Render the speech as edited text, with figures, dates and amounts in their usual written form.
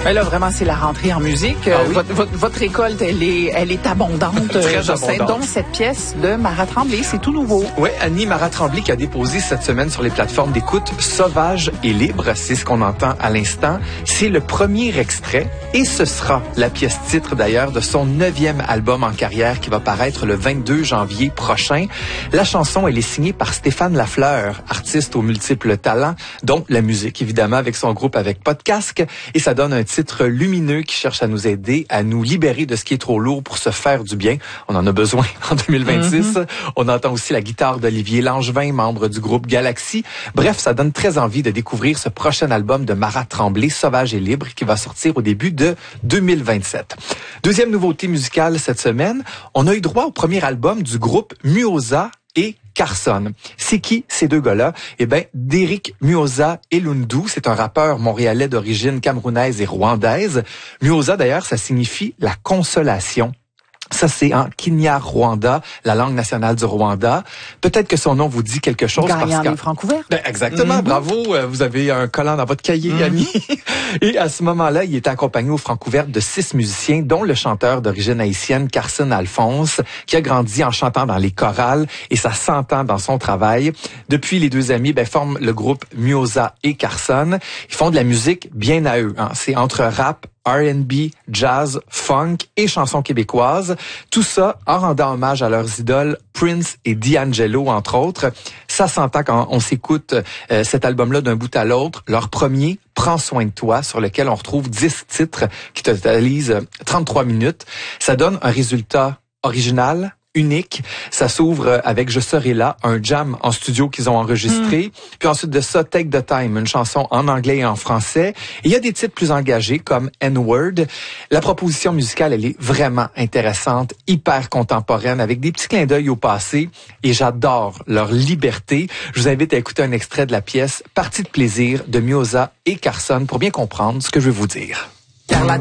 Mais là, vraiment, c'est la rentrée en musique. Oui. Votre récolte, elle est abondante. Très je sais, abondante. dont cette pièce de Mara Tremblay, c'est tout nouveau. Oui, Annie Mara Tremblay qui a déposé cette semaine sur les plateformes d'écoute Sauvage et libre, c'est ce qu'on entend à l'instant. C'est le premier extrait et ce sera la pièce titre d'ailleurs de son 9e album en carrière qui va paraître le 22 janvier prochain. La chanson, elle est signée par Stéphane Lafleur, artiste aux multiples talents, dont la musique évidemment avec son groupe avec Pas de casque, et ça donne un titre lumineux qui cherche à nous aider, à nous libérer de ce qui est trop lourd pour se faire du bien. On en a besoin en 2026. On entend aussi la guitare d'Olivier Langevin, membre du groupe Galaxy. Bref, ça donne très envie de découvrir ce prochain album de Mara Tremblay, Sauvage et libre, qui va sortir au début de 2027. Deuxième nouveauté musicale cette semaine, on a eu droit au premier album du groupe Muoza et Carson. C'est qui ces deux gars-là? Eh ben, Derrick Muoza Elundu, c'est un rappeur montréalais d'origine camerounaise et rwandaise. Muoza, d'ailleurs, ça signifie la consolation. Ça, c'est en Kinyarwanda, la langue nationale du Rwanda. Peut-être que son nom vous dit quelque chose. Gagnant les francs couverts. Ben, exactement, bravo. Vous avez un collant dans votre cahier, Annie. Et à ce moment-là, il était accompagné aux francs couverts de 6 musiciens, dont le chanteur d'origine haïtienne, Carson Alphonse, qui a grandi en chantant dans les chorales, et ça s'entend dans son travail. Depuis, les deux amis forment le groupe Muoza et Carson. Ils font de la musique bien à eux. C'est entre rap, R&B, jazz, funk et chansons québécoises. Tout ça en rendant hommage à leurs idoles Prince et D'Angelo, entre autres. Ça s'entend quand on s'écoute cet album-là d'un bout à l'autre. Leur premier, Prends soin de toi, sur lequel on retrouve 10 titres qui totalisent 33 minutes. Ça donne un résultat original, unique. Ça s'ouvre avec Je serai là, un jam en studio qu'ils ont enregistré. Puis ensuite de ça, Take the Time, une chanson en anglais et en français. Et il y a des titres plus engagés comme N-Word. La proposition musicale, elle est vraiment intéressante, hyper contemporaine, avec des petits clins d'œil au passé. Et j'adore leur liberté. Je vous invite à écouter un extrait de la pièce Partie de plaisir de Muoza et Carson pour bien comprendre ce que je veux vous dire. Car la